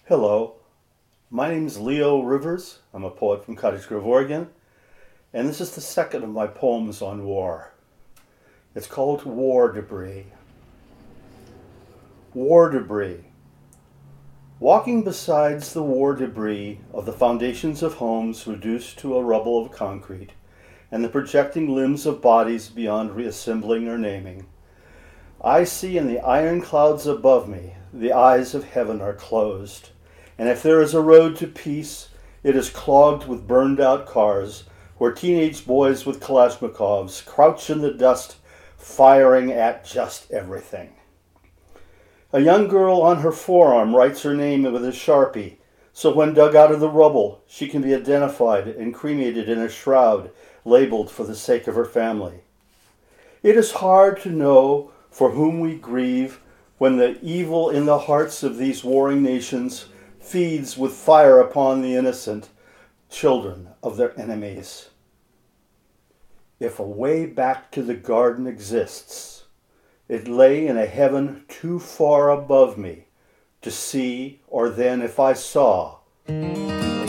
Hello, my name is Leo Rivers. I'm a poet from Cottage Grove, Oregon, and this is the second of my poems on war. It's called War Debris. War debris. Walking beside the war debris of the foundations of homes reduced to a rubble of concrete, and the projecting limbs of bodies beyond reassembling or naming, I see in the iron clouds above me the eyes of heaven are closed, and if there is a road to peace, it is clogged with burned-out cars where teenage boys with Kalashnikovs crouch in the dust, firing at just everything. A young girl on her forearm writes her name with a Sharpie, so when dug out of the rubble, she can be identified and cremated in a shroud labeled for the sake of her family. It is hard to know for whom we grieve when the evil in the hearts of these warring nations feeds with fire upon the innocent children of their enemies. If a way back to the garden exists, it lay in a heaven too far above me to see, or then if I saw,